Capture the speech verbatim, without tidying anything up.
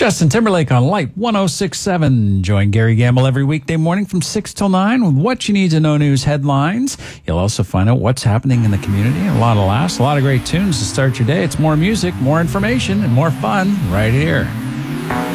Justin Timberlake on Light one oh six point seven. Join Gary Gamble every weekday morning from six till nine with what you need to know news headlines. You'll also find out what's happening in the community. A lot of laughs, a lot of great tunes to start your day. It's more music, more information, and more fun right here.